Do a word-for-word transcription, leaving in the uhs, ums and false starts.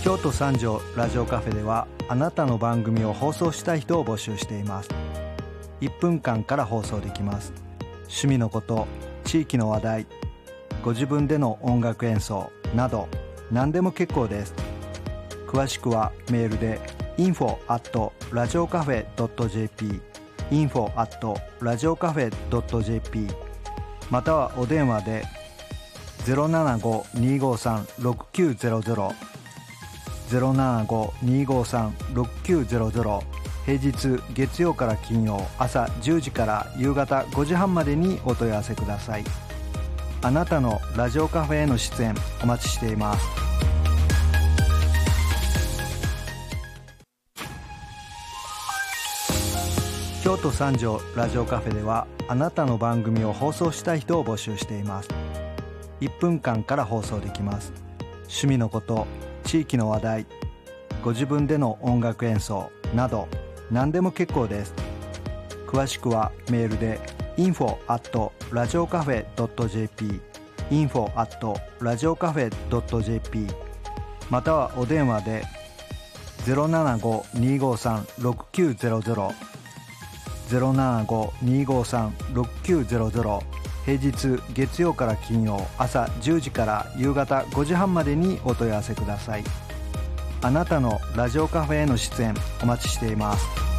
京都三条ラジオカフェではあなたの番組を放送したい人を募集しています。いっぷんかんから放送できます。趣味のこと、地域の話題、ご自分での音楽演奏など何でも結構です。詳しくはメールで インフォ アット ラジオカフェ ドット ジェーピー インフォ アット ラジオカフェ ドット ジェーピー またはお電話で ゼロななご にーごーさん ろくきゅうゼロゼロ ゼロななご にーごーさん ろくきゅうゼロゼロ平日月曜から金曜朝じゅうじから夕方ごじはんまでにお問い合わせください。あなたのラジオカフェへの出演お待ちしています。京都三条ラジオカフェではあなたの番組を放送したい人を募集しています。いっぷんかんから放送できます。趣味のこと、地域の話題、ご自分での音楽演奏など何でも結構です。詳しくはメールで インフォ アット ラジオカフェ ドット ジェーピー インフォ アット ラジオカフェ ドット ジェーピー またはお電話で ゼロななご にーごーさん ろくきゅうゼロゼロ ゼロななご にーごーさん ろくきゅうゼロゼロ平日月曜から金曜朝じゅうじから夕方ごじはんまでにお問い合わせください。あなたのラジオカフェへの出演お待ちしています。